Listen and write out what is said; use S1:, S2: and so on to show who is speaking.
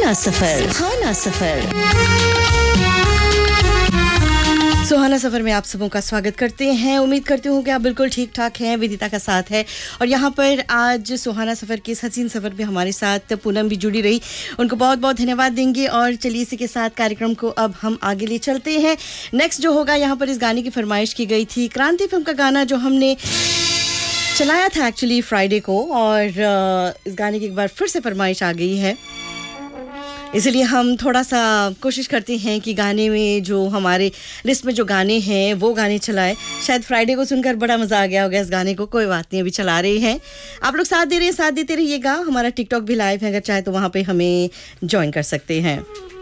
S1: सुहाना सफर, सुहाना सफर।
S2: सुहाना सफ़र में आप सबों का स्वागत करते हैं। उम्मीद करती हूँ कि आप बिल्कुल ठीक ठाक हैं। विदिता का साथ है और यहाँ पर आज सुहाना सफ़र के इस हसीन सफ़र में हमारे साथ पूनम भी जुड़ी रही। उनको बहुत बहुत धन्यवाद देंगे और चलिए इसी के साथ कार्यक्रम को अब हम आगे ले चलते हैं। नेक्स्ट जो होगा, यहाँ पर इस गाने की फरमाइश की गई थी, क्रांति फिल्म का गाना जो हमने चलाया था एक्चुअली फ्राइडे को, और इस गाने की एक बार फिर से फरमाइश आ गई है। इसलिए हम थोड़ा सा कोशिश करते हैं कि गाने में जो हमारे लिस्ट में जो गाने हैं वो गाने चलाएं। शायद फ्राइडे को सुनकर बड़ा मज़ा आ गया होगा इस गाने को। कोई बात नहीं, अभी चला रहे हैं। आप लोग साथ दे रहे हैं, साथ देते रहिएगा। हमारा टिकटॉक भी लाइव है, अगर चाहे तो वहाँ पे हमें ज्वाइन कर सकते हैं।